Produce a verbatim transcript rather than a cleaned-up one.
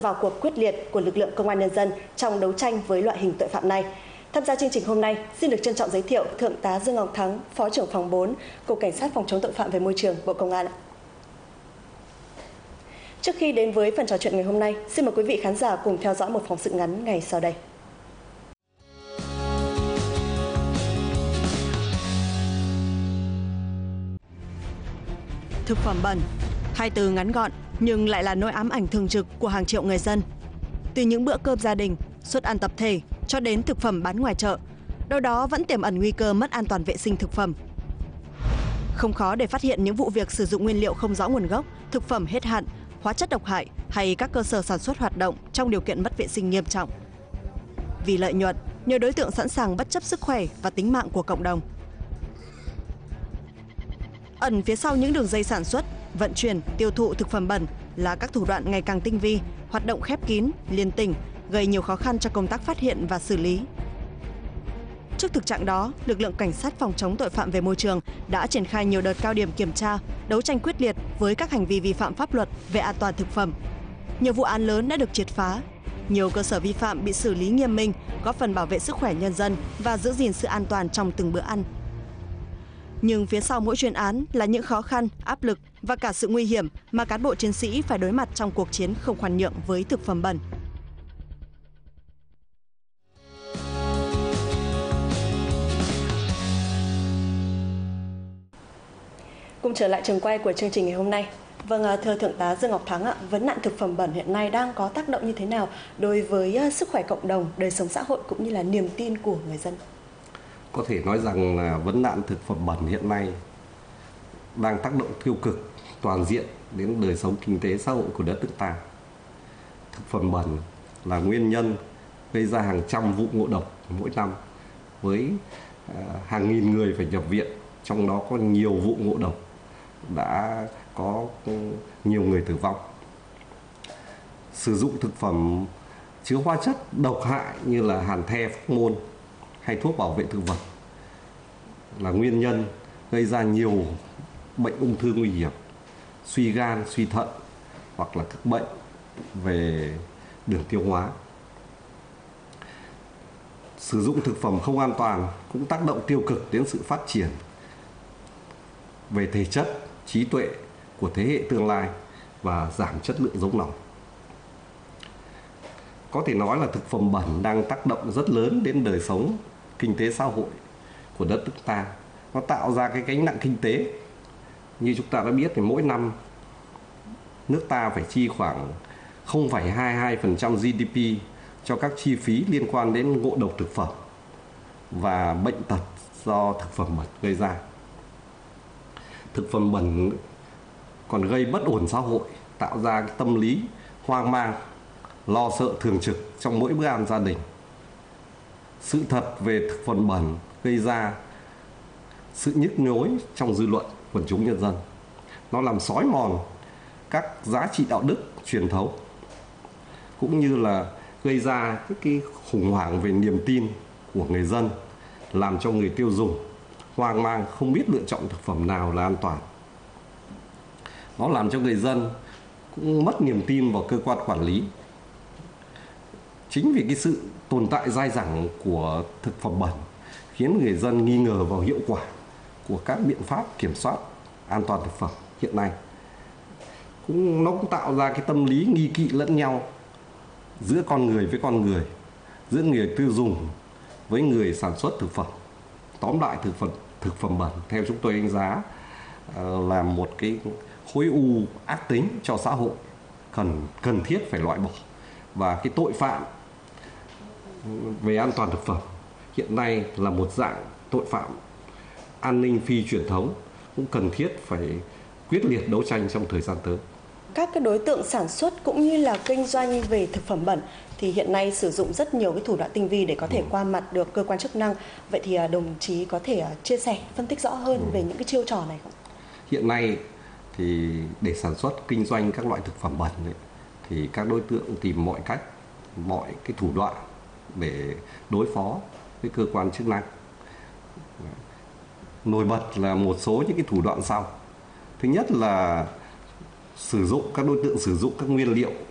vào cuộc quyết liệt của lực lượng công an nhân dân trong đấu tranh với loại hình tội phạm này. Tham gia chương trình hôm nay, xin được trân trọng giới thiệu Thượng tá Dương Ngọc Thắng, Phó trưởng phòng bốn, Cục Cảnh sát phòng chống tội phạm về môi trường, Bộ Công an. Trước khi đến với phần trò chuyện ngày hôm nay, xin mời quý vị khán giả cùng theo dõi một phóng sự ngắn ngay sau đây. Thực phẩm bẩn, hai từ ngắn gọn nhưng lại là nỗi ám ảnh thường trực của hàng triệu người dân. Từ những bữa cơm gia đình, suất ăn tập thể cho đến thực phẩm bán ngoài chợ, đâu đó vẫn tiềm ẩn nguy cơ mất an toàn vệ sinh thực phẩm. Không khó để phát hiện những vụ việc sử dụng nguyên liệu không rõ nguồn gốc, thực phẩm hết hạn, hóa chất độc hại hay các cơ sở sản xuất hoạt động trong điều kiện mất vệ sinh nghiêm trọng. Vì lợi nhuận, nhiều đối tượng sẵn sàng bất chấp sức khỏe và tính mạng của cộng đồng. Ẩn phía sau những đường dây sản xuất, vận chuyển, tiêu thụ thực phẩm bẩn là các thủ đoạn ngày càng tinh vi, hoạt động khép kín, liên tỉnh, gây nhiều khó khăn cho công tác phát hiện và xử lý. Trước thực trạng đó, lực lượng cảnh sát phòng chống tội phạm về môi trường đã triển khai nhiều đợt cao điểm kiểm tra, đấu tranh quyết liệt với các hành vi vi phạm pháp luật về an toàn thực phẩm. Nhiều vụ án lớn đã được triệt phá, nhiều cơ sở vi phạm bị xử lý nghiêm minh, góp phần bảo vệ sức khỏe nhân dân và giữ gìn sự an toàn trong từng bữa ăn. Nhưng phía sau mỗi chuyên án là những khó khăn, áp lực và cả sự nguy hiểm mà cán bộ chiến sĩ phải đối mặt trong cuộc chiến không khoan nhượng với thực phẩm bẩn. Cùng trở lại trường quay của chương trình ngày hôm nay. Vâng, thưa Thượng tá Dương Ngọc Thắng ạ, vấn nạn thực phẩm bẩn hiện nay đang có tác động như thế nào đối với sức khỏe cộng đồng, đời sống xã hội cũng như là niềm tin của người dân? Có thể nói rằng là vấn nạn thực phẩm bẩn hiện nay đang tác động tiêu cực toàn diện đến đời sống kinh tế xã hội của đất nước ta. Thực phẩm bẩn là nguyên nhân gây ra hàng trăm vụ ngộ độc mỗi năm, với hàng nghìn người phải nhập viện, trong đó có nhiều vụ ngộ độc đã có nhiều người tử vong. Sử dụng thực phẩm chứa hóa chất độc hại như là hàn the, phóc môn hay thuốc bảo vệ thực vật là nguyên nhân gây ra nhiều bệnh ung thư nguy hiểm, suy gan, suy thận hoặc là các bệnh về đường tiêu hóa. Sử dụng thực phẩm không an toàn cũng tác động tiêu cực đến sự phát triển về thể chất, trí tuệ của thế hệ tương lai và giảm chất lượng giống nòi. Có thể nói là thực phẩm bẩn đang tác động rất lớn đến đời sống kinh tế xã hội của đất nước ta. Nó tạo ra cái gánh nặng kinh tế. Như chúng ta đã biết thì mỗi năm nước ta phải chi khoảng không phẩy hai mươi hai phần trăm giê đê pê cho các chi phí liên quan đến ngộ độc thực phẩm và bệnh tật do thực phẩm bẩn gây ra. Thực phẩm bẩn còn gây bất ổn xã hội, tạo ra cái tâm lý hoang mang, lo sợ thường trực trong mỗi bữa ăn gia đình. Sự thật về thực phẩm bẩn gây ra sự nhức nhối trong dư luận quần chúng nhân dân. Nó làm xói mòn các giá trị đạo đức truyền thống, cũng như là gây ra cái khủng hoảng về niềm tin của người dân, làm cho người tiêu dùng hoang mang, không biết lựa chọn thực phẩm nào là an toàn. Nó làm cho người dân cũng mất niềm tin vào cơ quan quản lý. Chính vì cái sự tồn tại dai dẳng của thực phẩm bẩn khiến người dân nghi ngờ vào hiệu quả của các biện pháp kiểm soát an toàn thực phẩm hiện nay. Cũng nó cũng tạo ra cái tâm lý nghi kỵ lẫn nhau giữa con người với con người, giữa người tiêu dùng với người sản xuất thực phẩm. Tóm lại, thực phẩm thực phẩm bẩn theo chúng tôi đánh giá là một cái khối u ác tính cho xã hội, cần cần thiết phải loại bỏ. Và cái tội phạm về an toàn thực phẩm hiện nay là một dạng tội phạm an ninh phi truyền thống, cũng cần thiết phải quyết liệt đấu tranh trong thời gian tới. Các cái đối tượng sản xuất cũng như là kinh doanh về thực phẩm bẩn thì hiện nay sử dụng rất nhiều cái thủ đoạn tinh vi để có thể ừ. qua mặt được cơ quan chức năng. Vậy thì đồng chí có thể chia sẻ, phân tích rõ hơn ừ. về những cái chiêu trò này không? Hiện nay thì để sản xuất kinh doanh các loại thực phẩm bẩn ấy, thì các đối tượng tìm mọi cách, mọi cái thủ đoạn để đối phó với cơ quan chức năng. Nổi bật là một số những cái thủ đoạn sau. Thứ nhất là sử dụng các đối tượng sử dụng các nguyên liệu